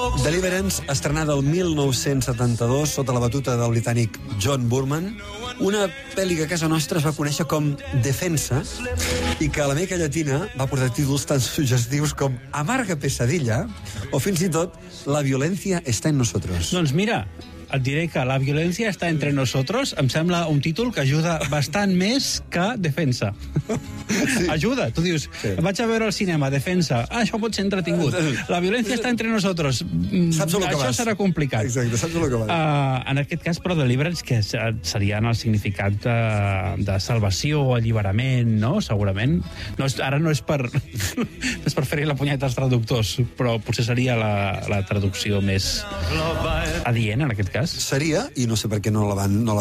Deliverance, estrenada el 1972 sota la batuta del britànic John Boorman, una pel·li que a casa nostra es va conèixer com Defensa i que a l'Amèrica Llatina va portar títols tan suggestius com Amarga pesadilla o fins i tot La violència està en nosotros. Doncs mira, et diré que La violència està entre nosotros em sembla un títol que ajuda bastant més que Defensa. Sí. Ajuda, tu dius, sí. Vaig a veure al cinema, Defensa, això pot ser entretingut. La violència està entre nosotros, això serà complicat. Exacte, saps el que vas. En aquest cas, però, Deliverance, que seria en el significat de salvació, alliberament, no? Segurament. No és, ara no és per fer-hi la punyeta als traductors, però potser seria la traducció més adient, en aquest cas. Seria, i no sé per què no la